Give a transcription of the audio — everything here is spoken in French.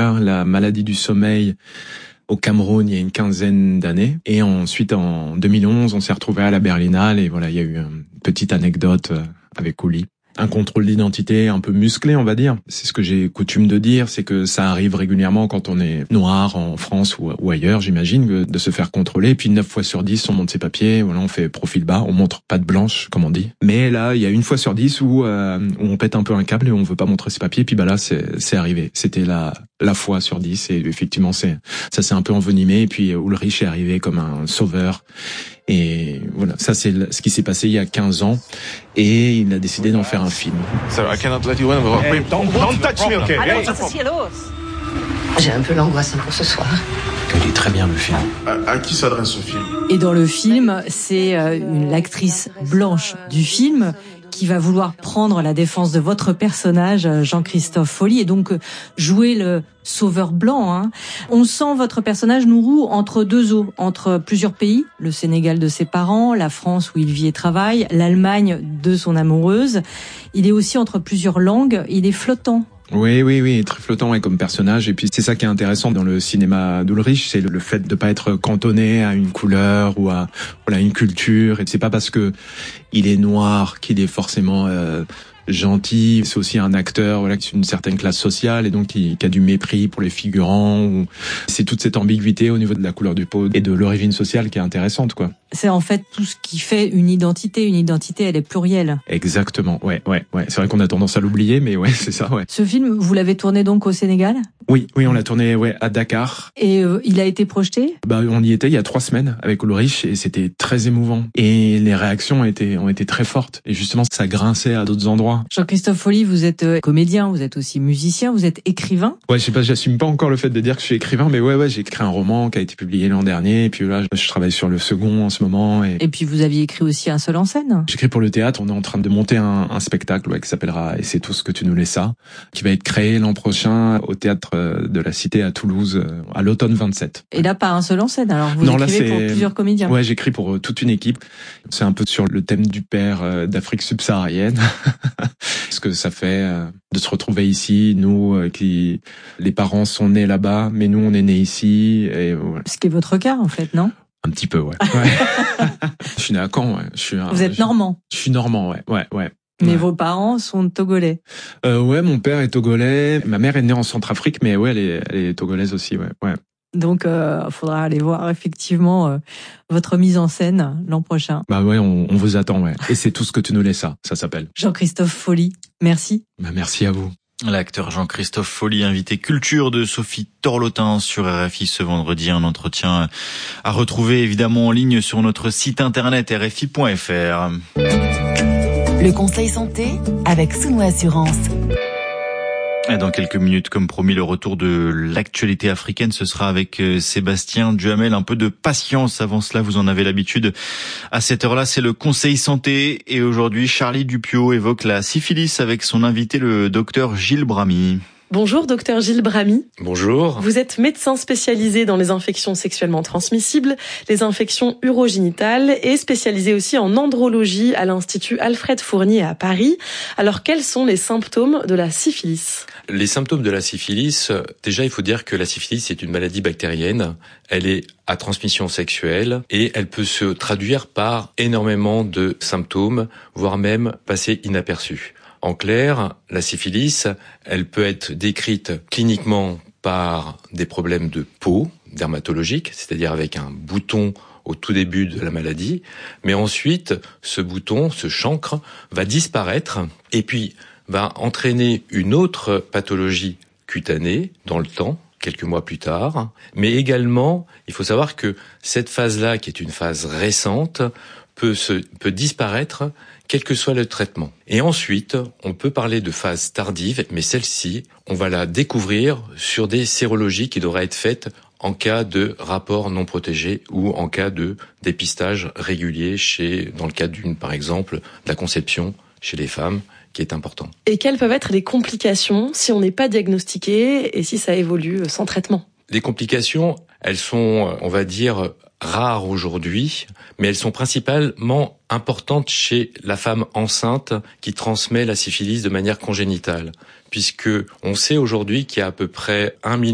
découvert la maladie du sommeil au Cameroun il y a une quinzaine d'années. Et ensuite, en 2011, on s'est retrouvé à la Berlinale et voilà, il y a eu une petite anecdote avec Uli. Un contrôle d'identité un peu musclé, on va dire. C'est ce que j'ai coutume de dire, c'est que ça arrive régulièrement quand on est noir en France ou ailleurs, j'imagine, de se faire contrôler. Et puis 9 fois sur 10, on monte ses papiers, voilà, on fait profil bas, on montre pas de blanche, comme on dit. Mais là, il y a 1 fois sur 10 où on pète un peu un câble et on veut pas montrer ses papiers. Puis bah là, c'est arrivé. C'était la fois sur 10 et effectivement, ça s'est un peu envenimé. Et puis Ulrich est arrivé comme un sauveur. Et voilà, ça c'est ce qui s'est passé il y a 15 ans et il a décidé d'en faire un film. Sir, I cannot let you in without don't touch me, okay? J'ai un peu l'angoisse pour ce soir. Il est très bien le film. À qui s'adresse ce film? Et dans le film, c'est l'actrice blanche du film qui va vouloir prendre la défense de votre personnage, Jean-Christophe Folly, et donc jouer le sauveur blanc. Hein. On sent votre personnage, Nourou, entre deux eaux, entre plusieurs pays, le Sénégal de ses parents, la France où il vit et travaille, l'Allemagne de son amoureuse. Il est aussi entre plusieurs langues, il est flottant. Oui, très flottant comme personnage. Et puis c'est ça qui est intéressant dans le cinéma d'Ulrich, c'est le fait de pas être cantonné à une couleur ou à une culture. Et c'est pas parce que il est noir qu'il est forcément gentil. C'est aussi un acteur qui est une certaine classe sociale et donc qui a du mépris pour les figurants. C'est toute cette ambiguïté au niveau de la couleur du peau et de l'origine sociale qui est intéressante, quoi. C'est en fait tout ce qui fait une identité. Une identité, elle est plurielle. Exactement, ouais. C'est vrai qu'on a tendance à l'oublier, mais ouais, c'est ça, ouais. Ce film, vous l'avez tourné donc au Sénégal ? Oui, on l'a tourné, à Dakar. Et il a été projeté ? On y était il y a 3 semaines avec Ulrich et c'était très émouvant. Et les réactions ont été très fortes. Et justement, ça grinçait à d'autres endroits. Jean-Christophe Folly, vous êtes comédien, vous êtes aussi musicien, vous êtes écrivain. Ouais, je sais pas, j'assume pas encore le fait de dire que je suis écrivain, mais ouais, j'ai écrit un roman qui a été publié l'an dernier. Et puis là, je travaille sur le second en ce moment. Et puis vous aviez écrit aussi un seul en scène. J'écris pour le théâtre. On est en train de monter un spectacle qui s'appellera « Et c'est tout ce que tu nous laissas », qui va être créé l'an prochain au théâtre de la Cité à Toulouse à l'automne 27. Et là, pas un seul en scène. Alors vous écrivez pour plusieurs comédiens. Ouais, j'écris pour toute une équipe. C'est un peu sur le thème du père d'Afrique subsaharienne. Ce que ça fait de se retrouver ici, nous qui les parents sont nés là-bas, mais nous on est nés ici. Et voilà. Ce qui est votre cas en fait, non ? Un petit peu, ouais. Je suis né à Caen, ouais. Vous êtes normand ? Je suis normand, ouais. Mais vos parents sont togolais. Ouais, mon père est togolais. Ma mère est née en Centrafrique, mais ouais, elle est togolaise aussi, ouais. Donc, faudra aller voir effectivement votre mise en scène l'an prochain. Bah ouais, on vous attend, ouais. Et c'est tout ce que tu nous laissas, ça s'appelle. Jean-Christophe Folly, merci. Bah merci à vous. L'acteur Jean-Christophe Folly, invité culture de Sophie Torlotin sur RFI ce vendredi. Un entretien à retrouver évidemment en ligne sur notre site internet rfi.fr. Le conseil santé avec Souno Assurance. Et dans quelques minutes, comme promis, le retour de l'actualité africaine, ce sera avec Sébastien Duhamel. Un peu de patience avant cela, vous en avez l'habitude. À cette heure-là, c'est le conseil santé. Et aujourd'hui, Charlie Dupiot évoque la syphilis avec son invité, le docteur Gilles Bramy. Bonjour, docteur Gilles Bramy. Bonjour. Vous êtes médecin spécialisé dans les infections sexuellement transmissibles, les infections urogénitales et spécialisé aussi en andrologie à l'Institut Alfred Fournier à Paris. Alors, quels sont les symptômes de la syphilis ? Les symptômes de la syphilis, déjà, il faut dire que la syphilis est une maladie bactérienne. Elle est à transmission sexuelle et elle peut se traduire par énormément de symptômes, voire même passer inaperçus. En clair, la syphilis, elle peut être décrite cliniquement par des problèmes de peau dermatologique, c'est-à-dire avec un bouton au tout début de la maladie, mais ensuite, ce bouton, ce chancre, va disparaître et puis va entraîner une autre pathologie cutanée dans le temps, quelques mois plus tard. Mais également, il faut savoir que cette phase-là, qui est une phase récente, peut disparaître quel que soit le traitement. Et ensuite, on peut parler de phase tardive, mais celle-ci, on va la découvrir sur des sérologies qui devraient être faites en cas de rapport non protégé ou en cas de dépistage régulier dans le cadre par exemple, de la conception chez les femmes, qui est important. Et quelles peuvent être les complications si on n'est pas diagnostiqué et si ça évolue sans traitement ? Les complications, elles sont, on va dire, rares aujourd'hui, mais elles sont principalement importantes chez la femme enceinte qui transmet la syphilis de manière congénitale, puisque on sait aujourd'hui qu'il y a à peu près 1